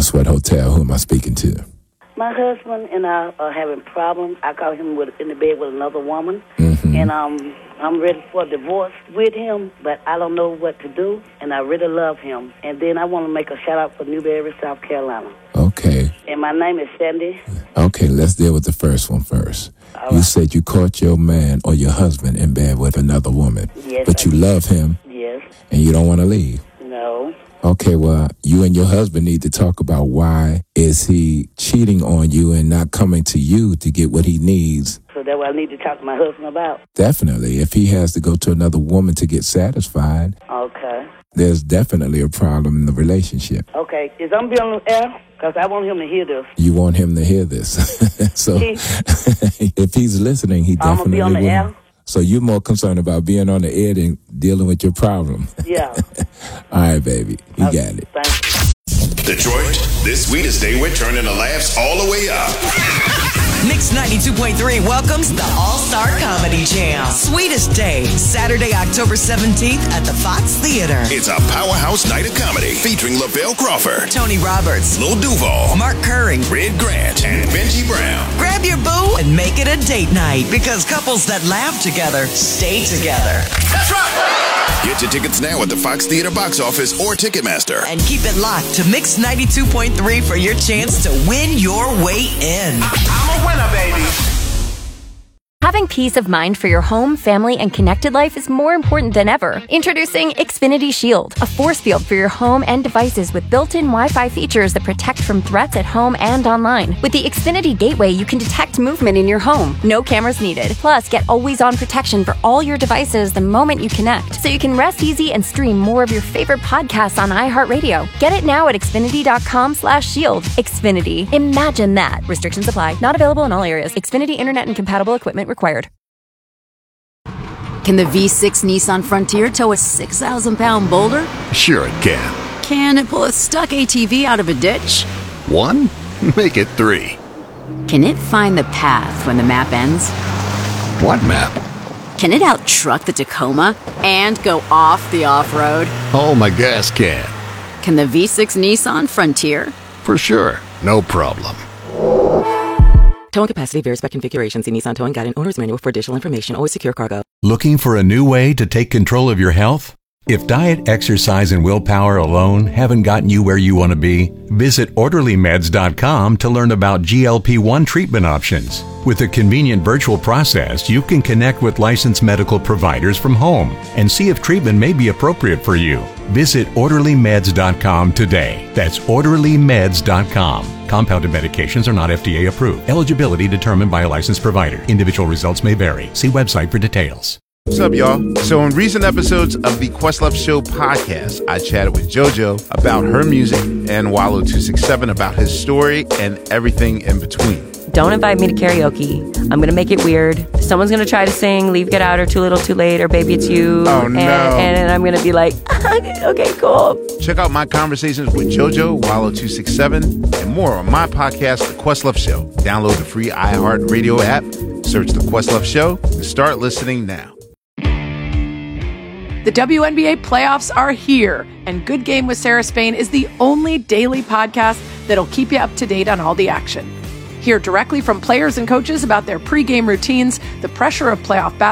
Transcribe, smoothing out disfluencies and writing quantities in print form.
Sweat Hotel. Who am I speaking to? My husband and I are having problems. I caught him in the bed with another woman, and I'm ready for a divorce with him, but I don't know what to do, and I really love him. And then I want to make a shout-out for Newberry, South Carolina. Okay. And my name is Sandy. Okay, let's deal with the first one first. All You right. said you caught your man or your husband in bed with another woman, Yes, but you love him Yes. and you don't want to leave. No. Okay, well, you and your husband need to talk about why is he cheating on you and not coming to you to get what he needs. So that's what I need to talk to my husband about. Definitely. If he has to go to another woman to get satisfied, Okay. there's definitely a problem in the relationship. Okay. Is I'm be on the air? Because I want him to hear this. You want him to hear this. So if he's listening, he I'ma definitely be on the will. air? So you're more concerned about being on the air than dealing with your problem. Yeah. All right, baby. You got it. Thank you. Detroit, this sweetest day we're turning the laughs all the way up. Mix 92.3 welcomes the All-Star Comedy Jam. Sweetest Day, Saturday, October 17th at the Fox Theater. It's a powerhouse night of comedy featuring Lavelle Crawford, Tony Roberts, Lil Duval, Mark Curry, Red Grant, and Benji Brown. grab your boo and make it a date night because couples that laugh together stay together. That's right. Get your tickets now at the Fox Theater box office or Ticketmaster. And keep it locked to Mix 92.3 for your chance to win your way in. I'm a winner, baby. Having peace of mind for your home, family, and connected life is more important than ever. Introducing Xfinity Shield, a force field for your home and devices with built-in Wi-Fi features that protect from threats at home and online. With the Xfinity Gateway, you can detect movement in your home. No cameras needed. Plus, get always-on protection for all your devices the moment you connect, so you can rest easy and stream more of your favorite podcasts on iHeartRadio. Get it now at Xfinity.com/shield. Xfinity. Imagine that. Restrictions apply. Not available in all areas. Xfinity Internet and compatible equipment required. Can the V6 Nissan Frontier tow a 6,000-pound boulder? Sure it can. Can it pull a stuck ATV out of a ditch? 1? Make it 3. Can it find the path when the map ends? What map? Can it out-truck the Tacoma and go off the off-road? Oh, my gas can. Can the V6 Nissan Frontier? For sure. No problem. Towing capacity varies by configuration. See Nissan Towing Guide and Owner's Manual for additional information. Always secure cargo. Looking for a new way to take control of your health? If diet, exercise, and willpower alone haven't gotten you where you want to be, visit OrderlyMeds.com to learn about GLP-1 treatment options. With a convenient virtual process, you can connect with licensed medical providers from home and see if treatment may be appropriate for you. Visit OrderlyMeds.com today. That's OrderlyMeds.com. Compounded medications are not FDA approved. Eligibility determined by a licensed provider. Individual results may vary. See website for details. What's up, y'all? So in recent episodes of the Questlove Show podcast, I chatted with JoJo about her music and Wallow267 about his story and everything in between. Don't invite me to karaoke. I'm going to make it weird. Someone's going to try to sing Leave, Get Out, or Too Little, Too Late, or Baby It's You. Oh, no. And I'm going to be like, okay, cool. Check out my conversations with JoJo, Wallow267, and more on my podcast, The Questlove Show. Download the free iHeartRadio app, search The Questlove Show, and start listening now. The WNBA playoffs are here, and Good Game with Sarah Spain is the only daily podcast that'll keep you up to date on all the action. Hear directly from players and coaches about their pregame routines, the pressure of playoff basketball,